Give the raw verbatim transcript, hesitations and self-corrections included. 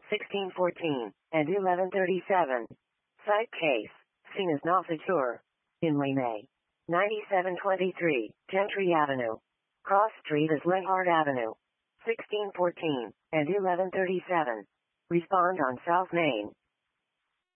sixteen fourteen, and eleven thirty-seven. Site case, seen as not secure. In Lane A. ninety-seven twenty-three, Gentry Avenue. Cross Street is Lenhart Avenue. sixteen fourteen, and eleven thirty-seven. Respond on South Main.